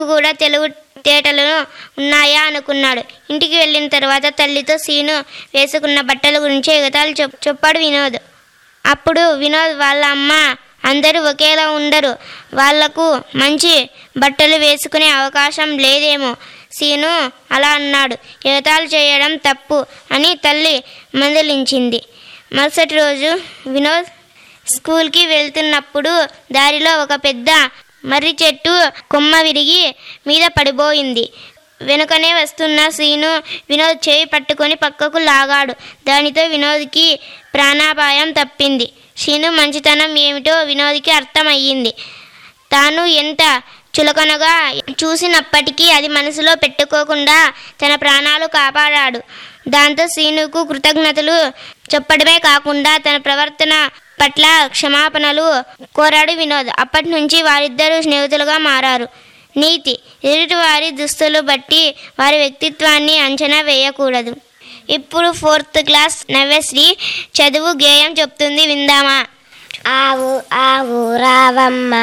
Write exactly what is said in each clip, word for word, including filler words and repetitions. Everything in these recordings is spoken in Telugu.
కూడా తెలుగు తేటలు ఉన్నాయా అనుకున్నాడు. ఇంటికి వెళ్ళిన తర్వాత తల్లితో సీను వేసుకున్న బట్టల గురించి ఎగతాళి చెప్ చెప్పాడు వినోద్. అప్పుడు వినోద్ వాళ్ళ అమ్మ, అందరూ ఒకేలా ఉండరు, వాళ్లకు మంచి బట్టలు వేసుకునే అవకాశం లేదేమో సీను అలా అన్నాడు. ఎగతాళి చేయడం తప్పు అని తల్లి మందలించింది. మరుసటి రోజు వినోద్ స్కూల్కి వెళ్తున్నప్పుడు దారిలో ఒక పెద్ద మర్రి చెట్టు కొమ్మ విరిగి మీద పడిపోయింది. వెనుకనే వస్తున్న సీను వినోద్ చేయి పట్టుకొని పక్కకు లాగాడు. దానితో వినోద్కి ప్రాణాపాయం తప్పింది. సీను మంచితనం ఏమిటో వినోద్కి అర్థమయ్యింది. తాను ఎంత చులకనగా చూసినప్పటికీ అది మనసులో పెట్టుకోకుండా తన ప్రాణాలు కాపాడాడు. దాంతో సీనుకు కృతజ్ఞతలు చెప్పడమే కాకుండా తన ప్రవర్తన పట్ల క్షమాపణలు కోరాడు వినోద్. అప్పటి నుంచి వారిద్దరూ స్నేహితులుగా మారారు. నీతి: ఎదుటివారి దుస్తులు బట్టి వారి వ్యక్తిత్వాన్ని అంచనా వేయకూడదు. ఇప్పుడు ఫోర్త్ క్లాస్ నవ్యశ్రీ చదువు గేయం చెప్తుంది, విందామా? ఆవు ఆవు రావమ్మ,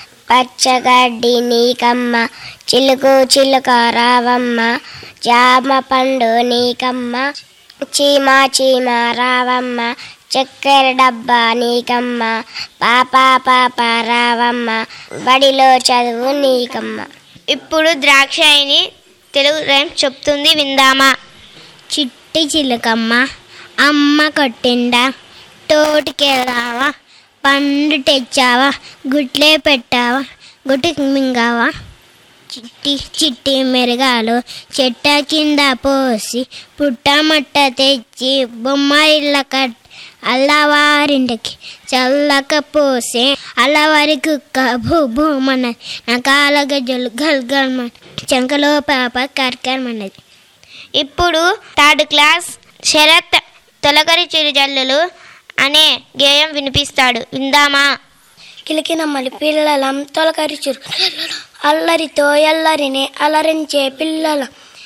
పచ్చగడ్డి నీకమ్మ, చిలుకు చిలుక రావమ్మ, జామ పండు నీకమ్మ, చీమ చీమ రావమ్మ, చక్కెర డబ్బా నీకమ్మ, పాప పాప రావమ్మ, బడిలో చదువు నీకమ్మ. ఇప్పుడు ద్రాక్షాయిని తెలుగు రైమ్స్ చెప్తుంది, విందామా? చిట్టి చిలుకమ్మ, అమ్మ కొట్టిండా, తోటికెళ్ళావా, పండు తెచ్చావా, గుట్లే పెట్టావా, గుట్టు మింగావా, చిట్టి చిట్టి మెరగాలు చెట్ట కింద పోసి పుట్టమట్ట తెచ్చి బొమ్మ ఇళ్ళ కట్ అల్లవారింటికి చల్లక పోసే అల్లవారి కుక్క భూ భూమన్నది, నకాల గజ్జలు గల్ గల్మ చెంకలో పాప కర్కర్మన్నది. ఇప్పుడు థర్డ్ క్లాస్ శరత్ తొలకరి చిరుజల్లులు అనే గేయం వినిపిస్తాడు, విందామా? కిలికినమ్మలి పిల్లలం తొలకరి చిరు అల్లరితో ఎల్లరిని అలరించే పిల్లలం,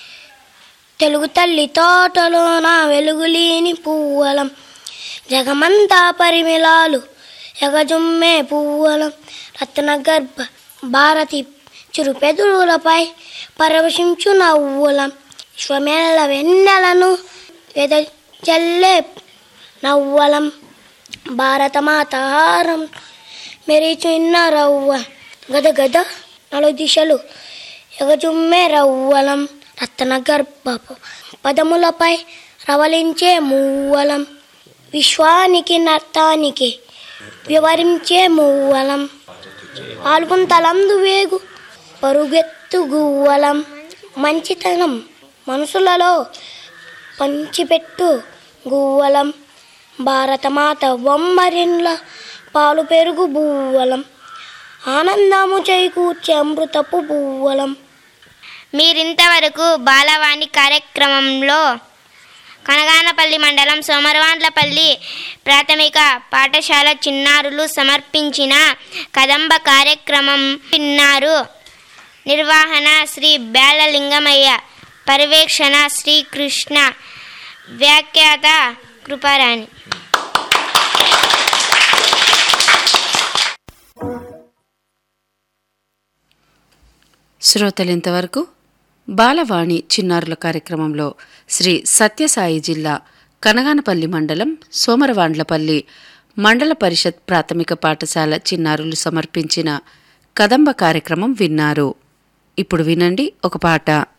తెలుగు తల్లి తోటలోన వెలుగులీని పువ్వలం, జగమంతా పరిమిళాలు ఎగజుమ్మే పువ్వలం, రత్న గర్భ భారతి చిరుపెదులపై పరవశించు నవ్వులం, విశ్వమేళ వెన్నెలను వెదజల్లే నవ్వలం, భారతమాత హారం మెరిచిన్న రవ్వ, గద గద నలు దిశలు ఎగజుమ్మే రవ్వలం, రత్న గర్భపు పదములపై రవలించే మూవలం, విశ్వానికి నర్తానికి వివరించే మూవలం, ఆల్గుంతలందు వేగు పరుగెత్తు గువ్వలం, మంచితనం మనసులలో పంచిపెట్టు గువ్వలం, భారతమాత బొమ్మరిన్ల పాలు పెరుగు బువ్వలం, ఆనందము చేకూర్చే అమృతపు బువ్వలం. మీరింతవరకు బాలవాణి కార్యక్రమంలో కనగానపల్లి మండలం సోమరవాండ్లపల్లి ప్రాథమిక పాఠశాల చిన్నారులు సమర్పించిన కదంబ కార్యక్రమం విన్నారు. నిర్వహణ శ్రీ బాలలింగమయ్య, పర్యవేక్షణ శ్రీ కృష్ణ, వ్యాఖ్యాత కృపారాణి. శ్రోతలింతవరకు బాలవాణి చిన్నారుల కార్యక్రమంలో శ్రీ సత్యసాయి జిల్లా కనగానపల్లి మండలం సోమరవాండ్లపల్లి మండల పరిషత్ ప్రాథమిక పాఠశాల చిన్నారులు సమర్పించిన కదంబ కార్యక్రమం విన్నారు. ఇప్పుడు వినండి ఒక పాట.